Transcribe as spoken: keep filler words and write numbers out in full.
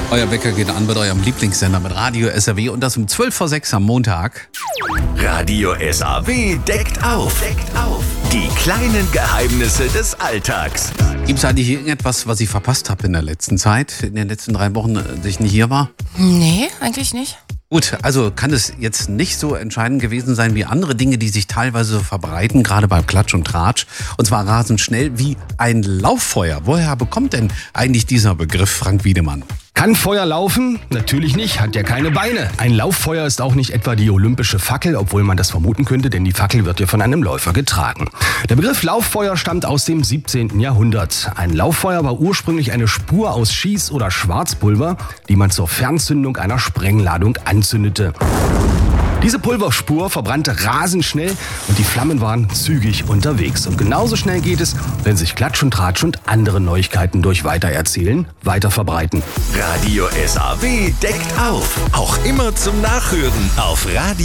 Euer Wecker geht an mit eurem Lieblingssender mit Radio S R W und das um zwölf vor sechs am Montag. Radio S R W deckt auf. Deckt auf. Die kleinen Geheimnisse des Alltags. Gibt es eigentlich irgendetwas, was ich verpasst habe in der letzten Zeit, in den letzten drei Wochen, dass ich nicht hier war? Nee, eigentlich nicht. Gut, also kann es jetzt nicht so entscheidend gewesen sein wie andere Dinge, die sich teilweise so verbreiten, gerade beim Klatsch und Tratsch. Und zwar rasend schnell wie ein Lauffeuer. Woher bekommt denn eigentlich dieser Begriff, Frank Wiedemann? Kann Feuer laufen? Natürlich nicht, hat ja keine Beine. Ein Lauffeuer ist auch nicht etwa die olympische Fackel, obwohl man das vermuten könnte, denn die Fackel wird ja von einem Läufer getragen. Der Begriff Lauffeuer stammt aus dem siebzehnten Jahrhundert. Ein Lauffeuer war ursprünglich eine Spur aus Schieß- oder Schwarzpulver, die man zur Fernzündung einer Sprengladung anzündete. Diese Pulverspur verbrannte rasend schnell und die Flammen waren zügig unterwegs. Und genauso schnell geht es, wenn sich Klatsch und Tratsch und andere Neuigkeiten durch Weitererzählen weiter verbreiten. Radio S R W deckt auf. Auch immer zum Nachhören auf Radio